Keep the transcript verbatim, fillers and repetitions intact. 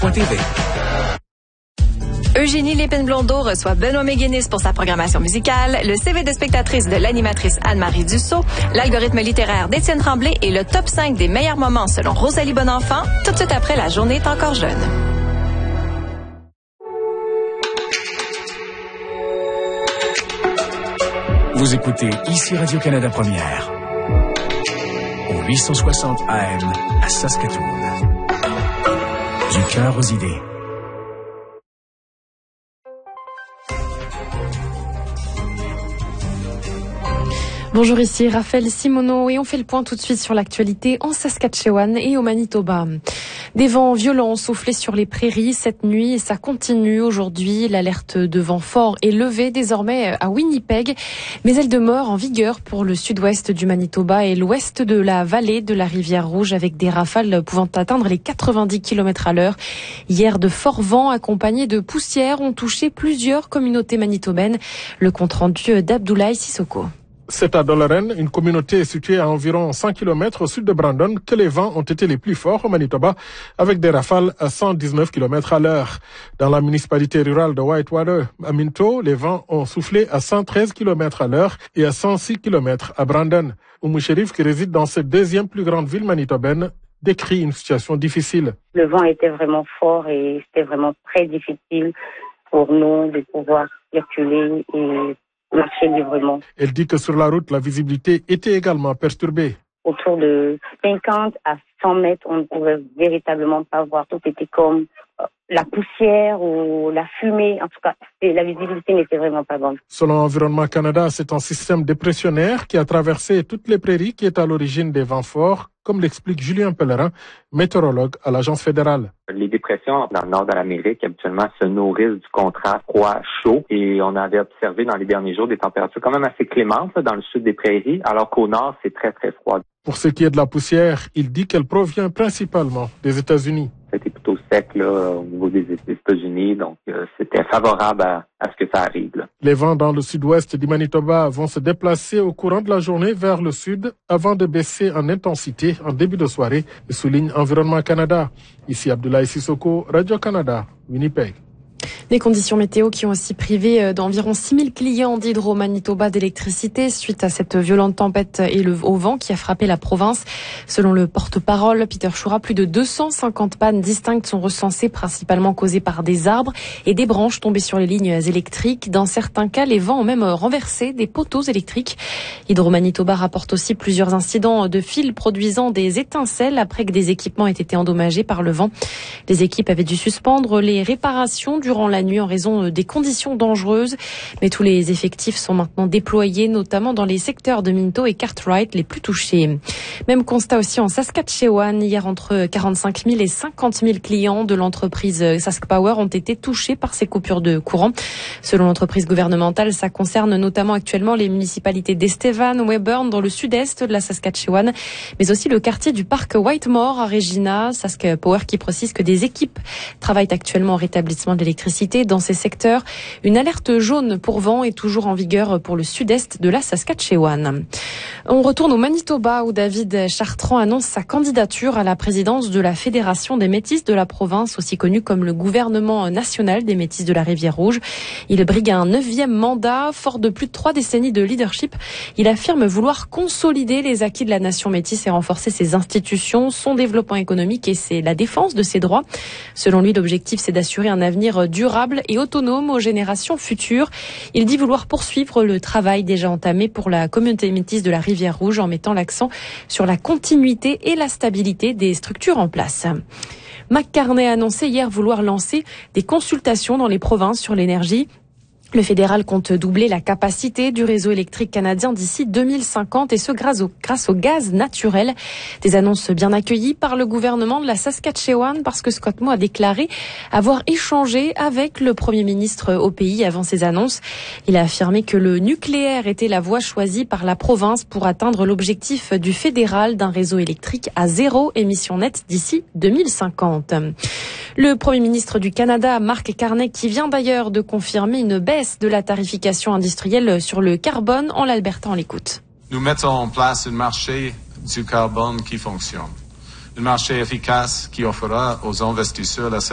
Eugénie Lépine-Blondeau reçoit Benoît Méguinis pour sa programmation musicale, le C V de spectatrice de l'animatrice Anne-Marie Dussault, l'algorithme littéraire d'Étienne Tremblay et le top cinq des meilleurs moments selon Rosalie Bonenfant, tout de suite après La journée est encore jeune. Vous écoutez ici Radio-Canada Première, au huit cent soixante A M à Saskatoon. Du cœur aux idées. Bonjour, ici Raphaël Simoneau et on fait le point tout de suite sur l'actualité en Saskatchewan et au Manitoba. Des vents violents ont soufflé sur les prairies cette nuit et ça continue aujourd'hui. L'alerte de vent fort est levée désormais à Winnipeg, mais elle demeure en vigueur pour le sud-ouest du Manitoba et l'ouest de la vallée de la rivière Rouge avec des rafales pouvant atteindre les quatre-vingt-dix kilomètres à l'heure. Hier, de forts vents accompagnés de poussière ont touché plusieurs communautés manitobaines. Le compte-rendu d'Abdoulaye Sissoko. C'est à Dollarren, une communauté située à environ cent kilomètres au sud de Brandon, que les vents ont été les plus forts au Manitoba, avec des rafales à cent dix-neuf kilomètres à l'heure. Dans la municipalité rurale de Whitewater, à Minto, les vents ont soufflé à cent treize kilomètres à l'heure et à cent six kilomètres à Brandon. Oumou Chérif, qui réside dans cette deuxième plus grande ville manitobaine, décrit une situation difficile. Le vent était vraiment fort et c'était vraiment très difficile pour nous de pouvoir circuler et marcher librement. Elle dit que sur la route, la visibilité était également perturbée. Autour de cinquante à cent mètres, on ne pouvait véritablement pas voir. Tout était comme la poussière ou la fumée. En tout cas, la visibilité n'était vraiment pas bonne. Selon Environnement Canada, c'est un système dépressionnaire qui a traversé toutes les prairies qui est à l'origine des vents forts, comme l'explique Julien Pellerin, météorologue à l'Agence fédérale. Les dépressions dans le nord de l'Amérique, habituellement, se nourrissent du contraste froid-chaud et on avait observé dans les derniers jours des températures quand même assez clémentes là, dans le sud des prairies, alors qu'au nord, c'est très, très froid. Pour ce qui est de la poussière, il dit qu'elle provient principalement des États-Unis. C'était plutôt sec là, au niveau des États-Unis, donc euh, c'était favorable à, à ce que ça arrive. Là. Les vents dans le sud-ouest du Manitoba vont se déplacer au courant de la journée vers le sud avant de baisser en intensité en début de soirée, souligne Environnement Canada. Ici Abdoulaye Sissoko, Radio-Canada, Winnipeg. Des conditions météo qui ont aussi privé d'environ six mille clients d'Hydro-Manitoba d'électricité suite à cette violente tempête et le, au vent qui a frappé la province. Selon le porte-parole Peter Choura, plus de deux cent cinquante pannes distinctes sont recensées, principalement causées par des arbres et des branches tombées sur les lignes électriques. Dans certains cas, les vents ont même renversé des poteaux électriques. Hydro-Manitoba rapporte aussi plusieurs incidents de fils produisant des étincelles après que des équipements aient été endommagés par le vent. Les équipes avaient dû suspendre les réparations durant la nuit en raison des conditions dangereuses. Mais tous les effectifs sont maintenant déployés, notamment dans les secteurs de Minto et Cartwright les plus touchés. Même constat aussi en Saskatchewan. Hier, entre quarante-cinq mille et cinquante mille clients de l'entreprise SaskPower ont été touchés par ces coupures de courant. Selon l'entreprise gouvernementale, ça concerne notamment actuellement les municipalités d'Estevan, Weyburn dans le sud-est de la Saskatchewan, mais aussi le quartier du parc Whitemore à Regina. SaskPower qui précise que des équipes travaillent actuellement au rétablissement de l'électricité dans ces secteurs. Une alerte jaune pour vent est toujours en vigueur pour le sud-est de la Saskatchewan. On retourne au Manitoba où David Chartrand annonce sa candidature à la présidence de la Fédération des Métis de la province, aussi connue comme le gouvernement national des Métis de la Rivière-Rouge. Il brigue un neuvième mandat, fort de plus de trois décennies de leadership. Il affirme vouloir consolider les acquis de la nation métisse et renforcer ses institutions, son développement économique et c'est la défense de ses droits. Selon lui, l'objectif, c'est d'assurer un avenir durable et autonome aux générations futures. Il dit vouloir poursuivre le travail déjà entamé pour la communauté métisse de la Rivière-Rouge en mettant l'accent sur la continuité et la stabilité des structures en place. McCartney a annoncé hier vouloir lancer des consultations dans les provinces sur l'énergie. Le fédéral compte doubler la capacité du réseau électrique canadien d'ici deux mille cinquante et ce grâce au, grâce au gaz naturel. Des annonces bien accueillies par le gouvernement de la Saskatchewan parce que Scott Moe a déclaré avoir échangé avec le premier ministre au pays avant ces annonces. Il a affirmé que le nucléaire était la voie choisie par la province pour atteindre l'objectif du fédéral d'un réseau électrique à zéro émission nette d'ici deux mille cinquante. Le premier ministre du Canada, Mark Carney, qui vient d'ailleurs de confirmer une baisse de la tarification industrielle sur le carbone en l'Alberta, on l'écoute. Nous mettons en place un marché du carbone qui fonctionne. Un marché efficace qui offrira aux investisseurs la